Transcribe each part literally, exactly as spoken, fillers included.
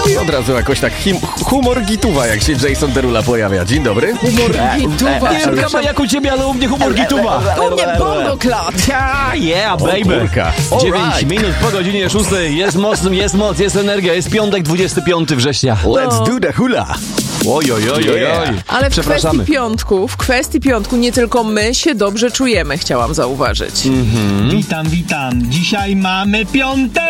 No i od razu jakoś tak him, humor gituwa, jak się Jason Derulo pojawia. Dzień dobry. Humor gituwa. Nie wiem, chyba jak u ciebie, ale u mnie humor gituwa. U mnie bongoklat. Ja, yeah, baby. kurka. dziewięć Alright. minut po godzinie szóstej. Jest moc, jest moc, jest energia. Jest piątek, dwudziestego piątego września. Let's do the hula. Oj, oj, oj, oj, Yeah. oj. Ale w Przepraszamy. kwestii piątku, w kwestii piątku nie tylko my się dobrze czujemy, chciałam zauważyć. Witam, witam. Dzisiaj mamy piątek.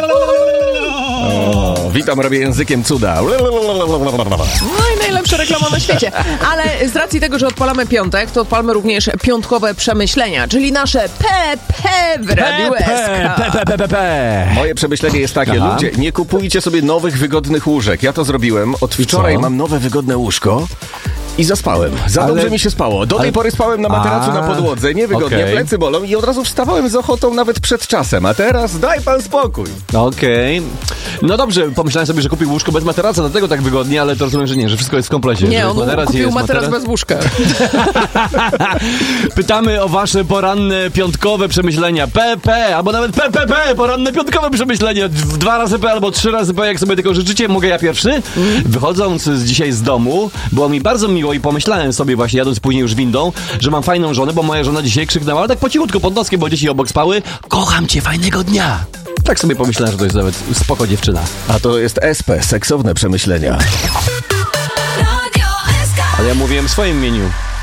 O, witam, robię językiem cuda. No i najlepsza reklama na świecie. Ale z racji tego, że odpalamy piątek, to odpalmy również piątkowe przemyślenia, czyli nasze P P w Radiu S K. P, P, P, P, P. Moje przemyślenie jest takie, Aha. ludzie, nie kupujcie sobie nowych, wygodnych łóżek. Ja to zrobiłem. Od wczoraj co? mam nowe, wygodne łóżko. I zaspałem. Za Ale- dobrze mi się spało. Do tej ale- pory spałem na materacu A, na podłodze, niewygodnie, okej. plecy bolą i od razu wstawałem z ochotą nawet przed czasem. A teraz daj pan spokój. Okej. No dobrze, pomyślałem sobie, że kupił łóżko bez materaca, dlatego tak wygodnie, ale to rozumiem, że nie, że wszystko jest w komplecie. że Nie, jest on materac i kupił jest materac bez łóżka. Pytamy o wasze poranne, piątkowe przemyślenia. P P, albo nawet P P P, poranne, piątkowe przemyślenia. W dwa razy P albo trzy razy P, jak sobie tego życzycie. Mogę ja pierwszy? Mhm. Wychodząc z dzisiaj z domu, było mi bardzo miło i pomyślałem sobie właśnie, jadąc później już windą, że mam fajną żonę, bo moja żona dzisiaj krzyknęła, ale tak po cichutku pod noskiem, bo dzieci obok spały. Kocham cię, fajnego dnia. Tak sobie pomyślałem, że to jest nawet spoko dziewczyna. A to jest S P, seksowne przemyślenia. Ale ja mówiłem w swoim imieniu.